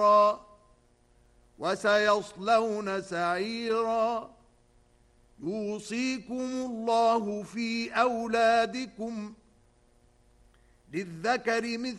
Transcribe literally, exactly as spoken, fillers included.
وسيصلون سعيرا. يوصيكم الله في أولادكم للذكر مثل